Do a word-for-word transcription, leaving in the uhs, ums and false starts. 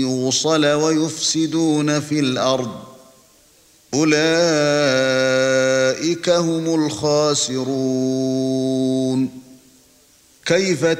يوصل ويفسدون في الأرض أولئك هم الخاسرون كيف